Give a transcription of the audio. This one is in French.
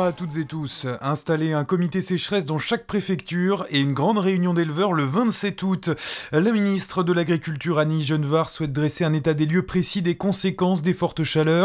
à toutes et tous. Installer un comité sécheresse dans chaque préfecture et une grande réunion d'éleveurs le 27 août. La ministre de l'Agriculture Annie Genevard souhaite dresser un état des lieux précis des conséquences des fortes chaleurs.